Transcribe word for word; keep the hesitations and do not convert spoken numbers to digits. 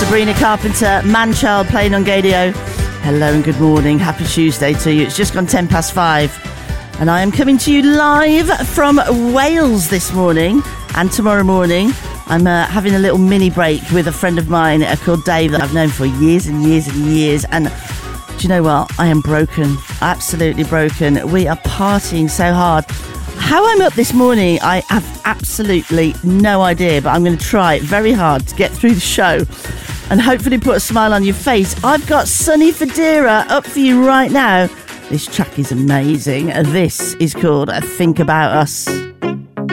Sabrina Carpenter, Man-Child playing on Gadio. Hello and good morning. Happy Tuesday to you. It's just gone ten past five. And I am coming to you live from Wales this morning. And tomorrow morning, I'm uh, having a little mini break with a friend of mine uh, called Dave that I've known for years and years and years. And do you know what? I am broken. Absolutely broken. We are partying so hard. How I'm up this morning, I have absolutely no idea, but I'm going to try very hard to get through the show and hopefully put a smile on your face. I've got Sonny Fodera up for you right now. This track is amazing. This is called Think About Us.